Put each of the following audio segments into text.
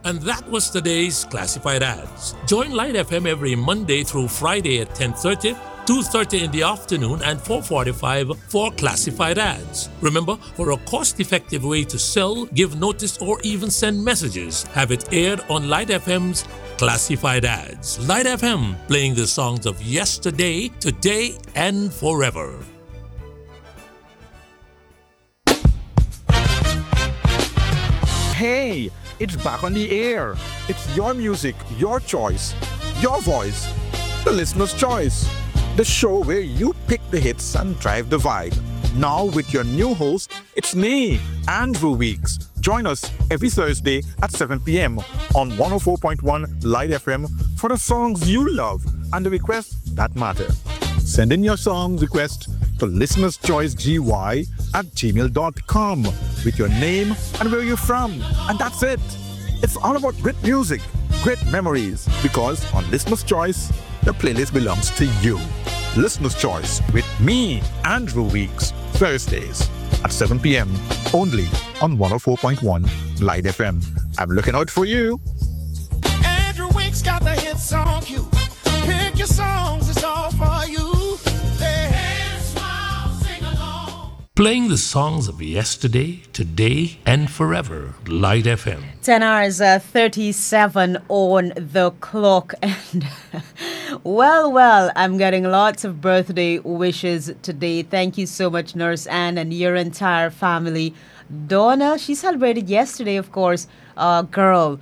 And that was today's Classified Ads. Join Light FM every Monday through Friday at 10:30, 2:30 in the afternoon, and 4:45 for Classified Ads. Remember, for a cost-effective way to sell, give notice, or even send messages, have it aired on Light FM's Classified Ads. Light FM, playing the songs of yesterday, today, and forever. Hey, it's back on the air. It's your music, your choice, your voice, the listener's choice. The show where you pick the hits and drive the vibe. Now with your new host, it's me, Andrew Weeks. Join us every Thursday at 7 p.m. on 104.1 Light FM for the songs you love and the requests that matter. Send in your song request to listenerschoicegy@gmail.com with your name and where you're from. And that's it. It's all about great music, great memories, because on Listener's Choice, the playlist belongs to you. Listener's Choice with me, Andrew Weeks, Thursdays at 7 p.m. only on 104.1 Light FM. I'm looking out for you. Andrew Weeks got the hit song you. Pick your songs, it's all for you. Playing the songs of yesterday, today, and forever. Light FM. 10 hours 37 on the clock. And well, I'm getting lots of birthday wishes today. Thank you so much, Nurse Anne, and your entire family. Donna, she celebrated yesterday, of course. Girl,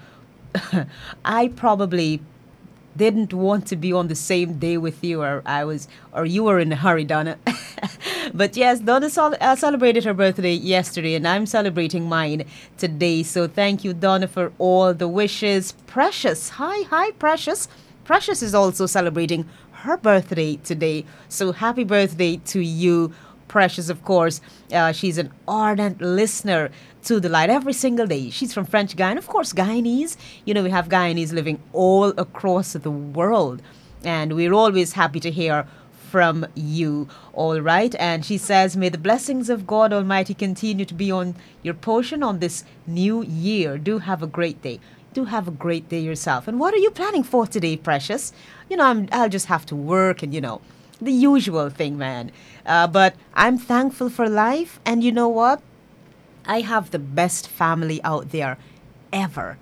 I probably didn't want to be on the same day with you, or you were in a hurry, Donna. But yes, Donna celebrated her birthday yesterday, and I'm celebrating mine today. So thank you, Donna, for all the wishes. Precious, hi, Precious. Precious is also celebrating her birthday today. So happy birthday to you, Precious, of course. She's an ardent listener to the Light every single day. She's from French Guiana, of course, Guyanese. You know, we have Guyanese living all across the world, and we're always happy to hear from you, all right? And she says, may the blessings of God Almighty continue to be on your portion on this new year. Do have a great day. Do have a great day yourself. And what are you planning for today, Precious? You know, I'll just have to work and, the usual thing, man. But I'm thankful for life, and you know what? I have the best family out there ever.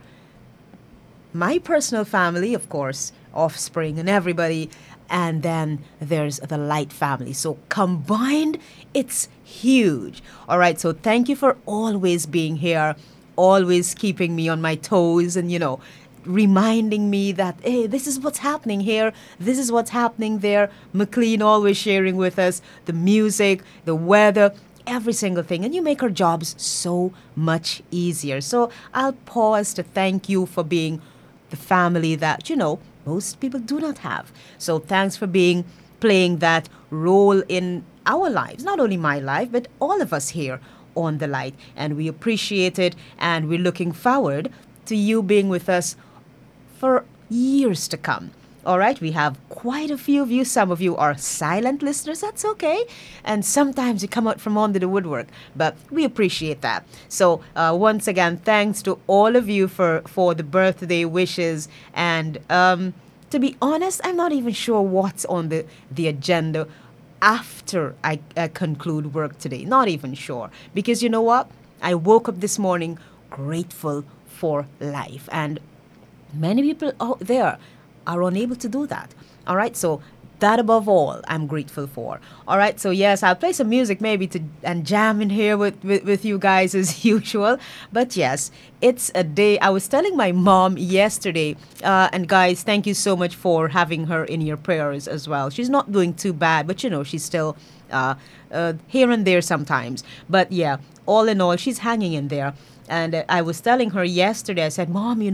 My personal family, of course, offspring and everybody, and then there's the Light family. So combined, it's huge. All right, so thank you for always being here, always keeping me on my toes and, reminding me that, hey, this is what's happening here, this is what's happening there. McLean always sharing with us the music, the weather, every single thing, and you make our jobs so much easier. So I'll pause to thank you for being the family that, most people do not have. So thanks for playing that role in our lives, not only my life, but all of us here on The Light. And we appreciate it, and we're looking forward to you being with us for years to come. All right, we have quite a few of you. Some of you are silent listeners. That's okay. And sometimes you come out from under the woodwork, but we appreciate that. So once again, thanks to all of you for the birthday wishes. And to be honest, I'm not even sure what's on the agenda after I conclude work today. Not even sure. Because you know what? I woke up this morning grateful for life. And many people out there are unable to do that. All right, so that above all, I'm grateful for. All right, so yes, I'll play some music maybe and jam in here with you guys as usual. But yes, it's a day. I was telling my mom yesterday, and guys, thank you so much for having her in your prayers as well. She's not doing too bad, but she's still here and there sometimes. But yeah, all in all, she's hanging in there. And I was telling her yesterday, I said, Mom,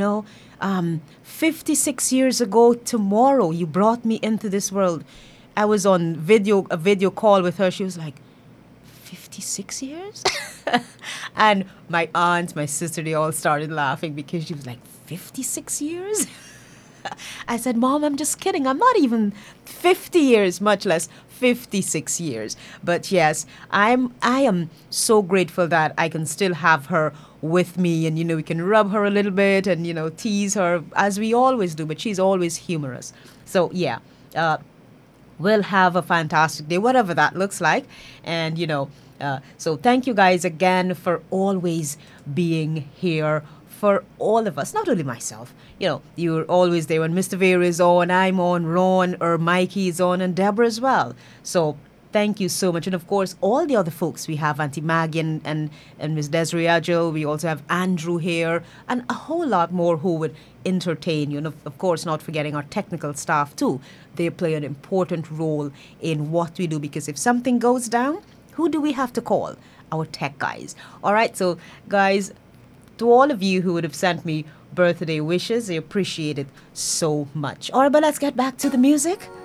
56 years ago tomorrow, you brought me into this world. I was on a video call with her. She was like, 56 years? And my aunt, my sister, they all started laughing because she was like, 56 years? I said, Mom, I'm just kidding. I'm not even 50 years, much less 56 years. But yes, I am so grateful that I can still have her with me, and we can rub her a little bit and tease her as we always do, but she's always humorous. So yeah, we'll have a fantastic day, whatever that looks like. And so thank you guys again for always being here for all of us, not only myself. You're always there when Mr. Vera is on, I'm on, Ron or Mikey is on, and Deborah as well. So thank you so much. And of course, all the other folks. We have Auntie Maggie and Miss Desiree Agil. We also have Andrew here and a whole lot more who would entertain you. And of course, not forgetting our technical staff too. They play an important role in what we do, because if something goes down, who do we have to call? Our tech guys. All right, so guys, to all of you who would have sent me birthday wishes, I appreciate it so much. All right, but let's get back to the music.